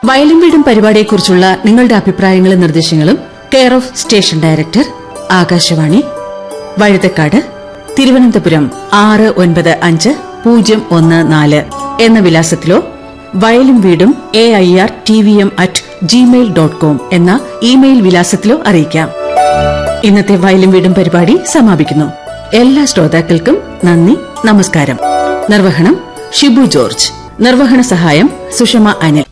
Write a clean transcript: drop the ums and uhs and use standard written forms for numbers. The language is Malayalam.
വയലും വീടും പരിപാടിയെക്കുറിച്ചുള്ള നിങ്ങളുടെ അഭിപ്രായങ്ങളും നിർദ്ദേശങ്ങളും care of station director, Akashvani, Vazhuthacaud, Thiruvananthapuram 695014 എന്ന വിലാസത്തിലോ വയലും വീടും AIRTVM@gmail.com എന്ന ഇമെയിൽ വിലാസത്തിലോ അറിയിക്കാം. ഇന്നത്തെ വയലും വീടും പരിപാടി സമാപിക്കുന്നു. എല്ലാ ശ്രോതാക്കൾക്കും നന്ദി, നമസ്കാരം. നിർവഹണം ഷിബു ജോർജ്. നിർവഹണ സഹായം സുഷമ അനിൽ.